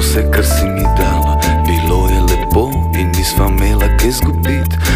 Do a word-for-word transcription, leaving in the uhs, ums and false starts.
vse, kar si mi dala. Bilo je lepo in nisva imela kaj zgubit.